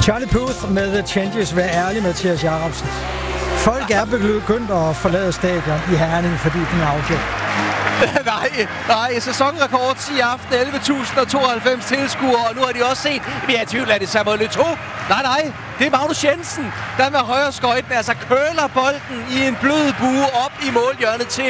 Charlie Puth med The Changes. Vær ærlig, Mathias Jacobsen. Folk er begyndt at forlade stadion i Herning, fordi den er afgjort. Nej, sæsonrekord i aften, 11.092 tilskuere, og nu har de også set, vi er i tvivl, er det Samuel Eto'o? Nej, det er Magnus Jensen, der med højre skøjten, altså køler bolden i en blød bue op i målhjørnet til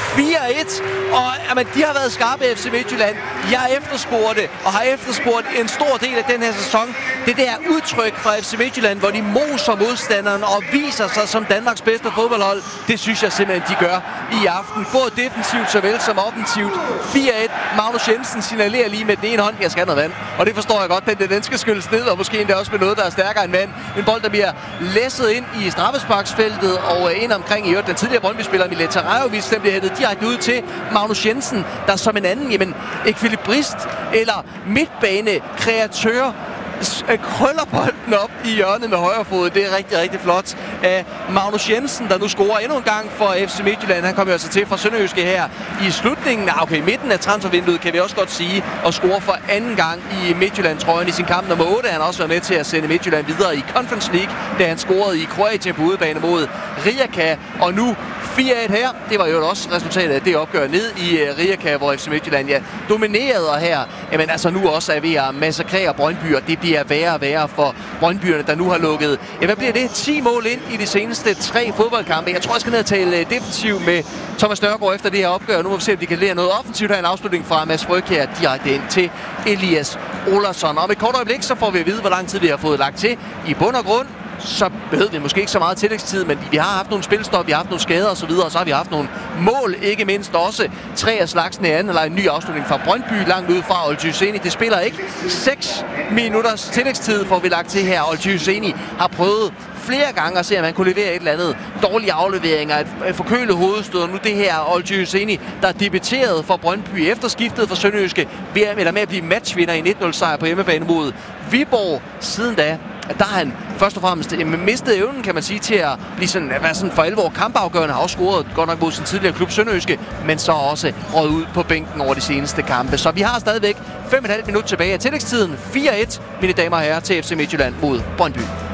4-1, og jamen, de har været skarpe i FC Midtjylland. Jeg efterspurgte og har efterspurgt en stor del af den her sæson. Det der udtryk fra FC Midtjylland, hvor de moser modstanderen og viser sig som Danmarks bedste fodboldhold, det synes jeg simpelthen, de gør i aften. Både defensivt såvel som offensivt. 4-1. Magnus Jensen signalerer lige med den ene hånd, jeg skal noget vand. Og det forstår jeg godt, den skal skyldes ned, og måske endda også med noget, der er stærkere end vand. En bold, der bliver læsset ind i straffesparksfeltet og ind omkring i øvrigt. Den tidligere Brøndby-spiller Mileta Tarajovic, den bliver hættet direkte ud til Magnus Jensen, der som en anden, ekvilibrist eller midtbane-kreatør krøller bolden op i hjørnet med højre fod. Det er rigtig, rigtig flot af Magnus Jensen, der nu scorer endnu en gang for FC Midtjylland. Han kommer jo altså til fra Sønderjyske her i slutningen, midten af transfervinduet, kan vi også godt sige, og scorer for anden gang i Midtjylland-trøjen i sin kamp nummer 8. Han har også været med til at sende Midtjylland videre i Conference League, da han scorede i Kroatien på udebane mod Rijeka, og nu 4-1 her. Det var jo også resultatet af det opgør ned i Rijeka, hvor FC Midtjylland dominerede, og her nu også er ved at massakrere Brøndby, og det bliver værre og værre for Brøndbyerne, der nu har lukket, hvad bliver det? 10 mål ind i de seneste 3 fodboldkampe. Jeg tror, jeg skal ned og tale defensiv med Thomas Nørgaard efter det her opgør. Nu må vi se, om de kan lære noget offensivt her. En afslutning fra Mads Frøkjær her direkte ind til Elias Olarsson. Og om et kort øjeblik, så får vi at vide, hvor lang tid vi har fået lagt til. I bund og grund, så behøvede vi måske ikke så meget tillægstid, men vi har haft nogle spilstop, vi har haft nogle skader osv., og så har vi haft nogle mål, ikke mindst også 3 af slagsen i anden, eller en ny afslutning fra Brøndby langt ud fra Oljyseni. Det spiller ikke 6 minutters tillægstid, får vi lagt til her. Oljyseni har prøvet flere gange at se, at man kunne levere et eller andet dårlige afleveringer, et forkølet hovedstød, og nu det her Oljyseni, der debuterede for Brøndby efter skiftet for Sønderjyske, med at blive matchvinder i 1-0 sejr på hjemmebane mod Viborg. Siden da, der har han først og fremmest mistet evnen, kan man sige, til at blive være sådan for alvor kampafgørende. Har også scoret godt nok mod sin tidligere klub Sønderjyske, men så også røget ud på bænken over de seneste kampe. Så vi har stadigvæk 5,5 minutter tilbage af tillægstiden. 4-1, mine damer og herrer, til FC Midtjylland mod Brøndby.